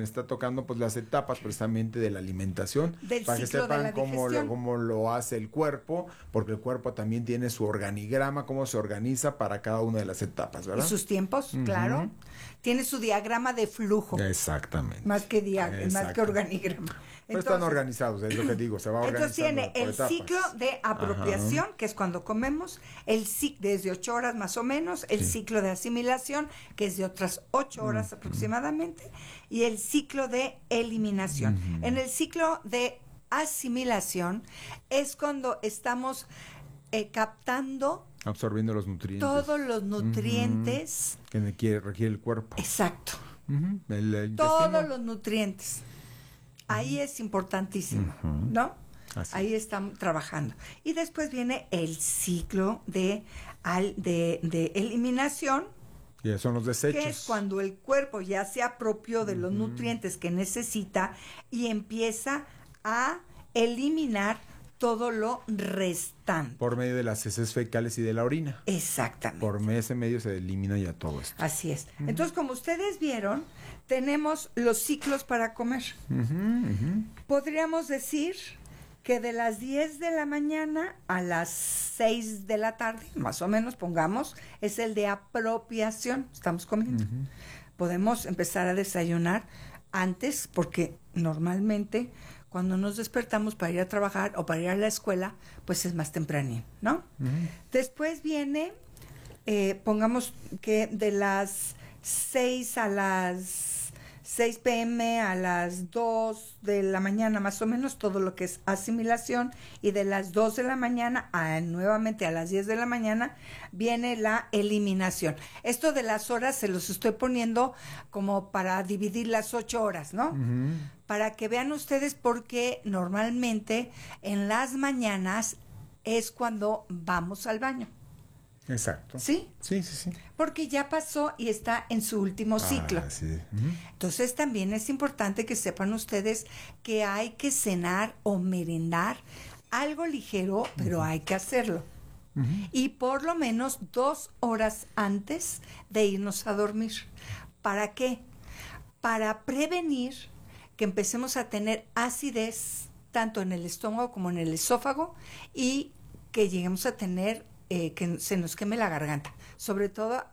está tocando pues las etapas precisamente de la alimentación, del para que ciclo de sepan la cómo digestión. lo hace el cuerpo, porque el cuerpo también tiene su organigrama, cómo se organiza para cada una de las etapas, Y ¿verdad? sus tiempos, claro. Tiene su diagrama de flujo. Exactamente. Más que Exacto. organigrama. Pero están organizados, es lo que digo, se va Entonces organizando tiene por el etapas. ciclo de apropiación, que es cuando comemos, el desde 8 horas más o menos, el ciclo de asimilación, que es de otras 8 horas aproximadamente, y el ciclo de eliminación. En el ciclo de asimilación es cuando estamos captando Absorbiendo los nutrientes. todos los nutrientes que requiere el cuerpo. Exacto. El Todos intestino. los nutrientes. Ahí es importantísimo, ¿no? Así Ahí estamos trabajando. Y después viene el ciclo de eliminación, Y son los desechos. que es cuando el cuerpo ya se apropió de los nutrientes que necesita y empieza a eliminar todo lo restante. Por medio de las heces fecales y de la orina. Exactamente. Por ese medio se elimina ya todo esto. Así es. Entonces, como ustedes vieron, tenemos los ciclos para comer. Podríamos decir que de las 10 de la mañana a las 6 de la tarde, más o menos, pongamos, es el de apropiación. Estamos comiendo. Podemos empezar a desayunar antes, porque normalmente cuando nos despertamos para ir a trabajar o para ir a la escuela, pues es más temprano, ¿no? Después viene, pongamos que de las 6 a las 6 p.m. a las 2 de la mañana, más o menos, todo lo que es asimilación, y de las 2 de la mañana nuevamente a las 10 de la mañana viene la eliminación. Esto de las horas se los estoy poniendo como para dividir las 8 horas, ¿no? Para que vean ustedes, porque normalmente en las mañanas es cuando vamos al baño. Exacto. ¿Sí? Sí, sí, sí. Porque ya pasó y está en su último ciclo. Sí. Entonces también es importante que sepan ustedes que hay que cenar o merendar algo ligero, pero hay que hacerlo. Y por lo menos 2 horas antes de irnos a dormir. ¿Para qué? Para prevenir que empecemos a tener acidez tanto en el estómago como en el esófago, y que lleguemos a tener que se nos queme la garganta, sobre todo